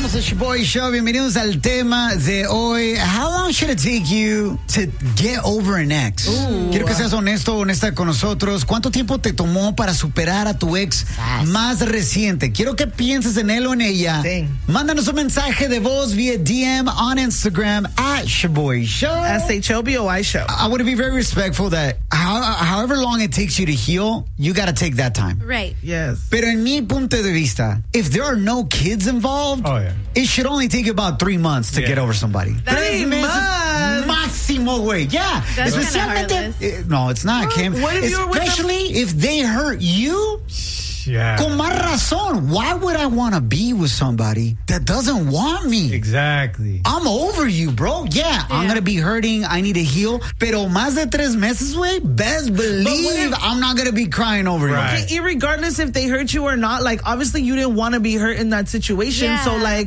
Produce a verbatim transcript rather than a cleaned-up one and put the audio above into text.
Somos el Shoboy Show. Bienvenidos al tema de hoy. How long should it take you to get over an ex? Ooh. Quiero que seas honesto o honesta con nosotros. ¿Cuánto tiempo te tomó para superar a tu ex Fast. más reciente? Quiero que pienses en él o en ella. Sí. Mándanos un mensaje de voz vía D M on Instagram at Shoboy Show. S H O B O I Show. I want to be very respectful that how, however long it takes you to heal, you got to take that time. Right. Yes. Pero en mi punto de vista, if there are no kids involved, Oh, yeah. it should only take about three months to Yeah. get over somebody. That Three is- months. Máximo, güey. Yeah. That's kinda Especialmente. heartless. eh, No, it's not, Kim. What if you're with them- Especially if they hurt you. Yeah. Con más razón. Why would I want to be with somebody that doesn't want me? Exactly. I'm over you, bro. Yeah, I'm Yeah. going to be hurting. I need to heal. Pero más de tres meses, güey, best believe if- I'm not going to be crying over you. Right. Okay, irregardless if they hurt you or not, like, obviously you didn't want to be hurt in that situation. Yeah. So, like,